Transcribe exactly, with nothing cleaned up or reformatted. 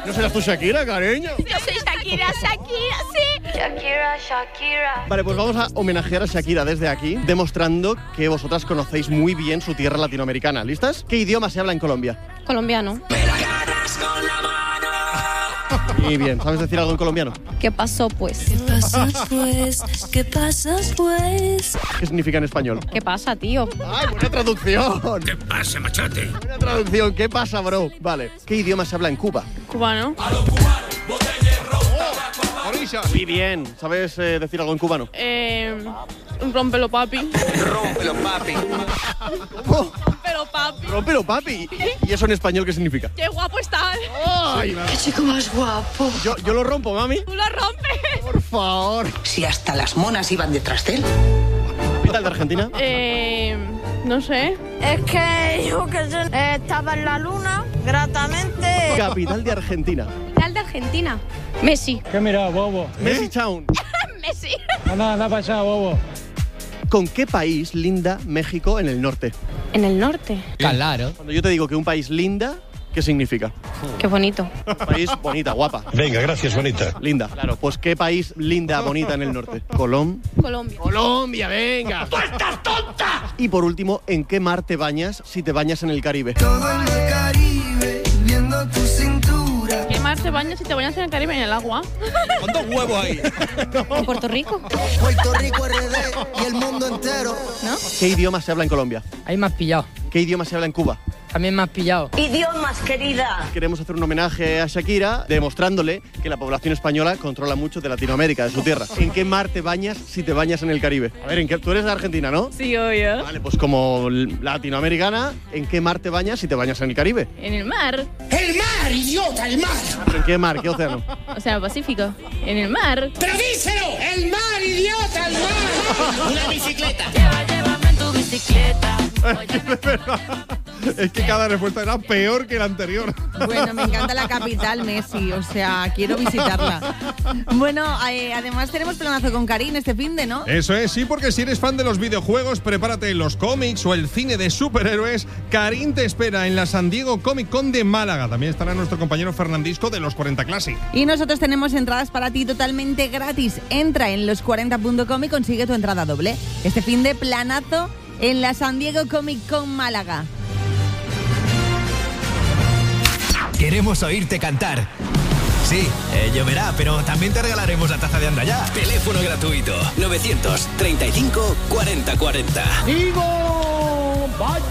¿No serás tú Shakira, cariño? Yo soy Shakira, Shakira, sí. Shakira, Shakira. Vale, pues vamos a homenajear a Shakira desde aquí, demostrando que vosotras conocéis muy bien su tierra latinoamericana. ¿Listas? ¿Qué idioma se habla en Colombia? Colombiano. Muy bien, ¿sabes decir algo en colombiano? ¿Qué pasó, pues? ¿Qué pasa pues? ¿Qué pasa pues? ¿Qué significa en español? ¿Qué pasa, tío? ¡Ay, buena traducción! ¿Qué pasa, machate? Buena traducción, ¿qué pasa, bro? Vale, ¿qué idioma se habla en Cuba? Cubano. Muy bien, ¿sabes eh, decir algo en cubano? Eh, rómpelo, papi. Rómpelo, papi. ¿Cómo? Rómpelo, papi. Rómpelo, papi. ¿Y eso en español qué significa? ¡Qué guapo estás! ¡Ay! ¡Qué chico más guapo! Yo, yo lo rompo, mami. ¡Tú lo rompes! Por favor. Si hasta las monas iban detrás de él. ¿Capital de Argentina? Eh... No sé. Es que yo que sé, eh, estaba en la luna, gratamente. Capital de Argentina. Capital de Argentina. Messi. ¿Qué mira, bobo? Messi Town. Messi. Anda, anda para allá, bobo. ¿Con qué país linda México en el norte? En el norte. Claro. Cuando yo te digo que un país linda, ¿qué significa? Qué bonito. Un país bonita, guapa. Venga, gracias, bonita. Linda. Claro, pues ¿qué país linda, bonita en el norte? Colom. Colombia. Colombia, venga. ¡Tú estás tonta! Y por último, ¿en qué mar te bañas si te bañas en el Caribe? Todo el mar Caribe, viendo tu cintura. ¿Qué mar te bañas si te bañas en el Caribe, en el agua? ¿Cuántos huevos hay? ¿En Puerto Rico? Puerto Rico, R D y el mundo entero. ¿No? ¿Qué idioma se habla en Colombia? Ahí me has pillado. ¿Qué idioma se habla en Cuba? También me has pillado. Idiomas, querida. Queremos hacer un homenaje a Shakira, demostrándole que la población española controla mucho de Latinoamérica, de su tierra. ¿En qué mar te bañas si te bañas en el Caribe? A ver, ¿en qué? Tú eres de Argentina, ¿no? Sí, obvio. Vale, pues como latinoamericana, ¿en qué mar te bañas si te bañas en el Caribe? En el mar. ¡El mar, idiota, el mar! ¿En qué mar? ¿Qué océano? O sea, Pacífico. En el mar. ¡Pero díselo! ¡El mar, idiota, el mar! ¡Una bicicleta! Lleva, llévame en tu bicicleta. Es que cada respuesta era peor que la anterior. Bueno, me encanta la capital, Messi. O sea, quiero visitarla. Bueno, eh, además tenemos planazo con Karin este finde, ¿no? Eso es, sí, porque si eres fan de los videojuegos, prepárate los cómics o el cine de superhéroes. Karin te espera en la San Diego Comic Con de Málaga. También estará nuestro compañero Fernandisco de los cuarenta Classic. Y nosotros tenemos entradas para ti totalmente gratis. Entra en los cuarenta punto com y consigue tu entrada doble. Este finde planazo en la San Diego Comic Con Málaga. Queremos oírte cantar. Sí, eh, lloverá, pero también te regalaremos la taza de Anda Ya. Teléfono gratuito, novecientos treinta y cinco cuarenta cuarenta. ¡Digo! ¡Vaya!